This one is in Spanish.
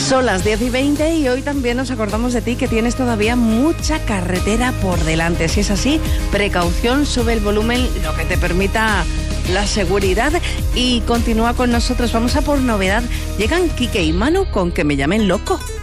Son las 10:20 y hoy también nos acordamos de ti, que tienes todavía mucha carretera por delante. Si es así, precaución, sube el volumen, lo que te permita la seguridad, y continúa con nosotros. Vamos a por novedad. Llegan Quique y Manu con Que me llamen loco.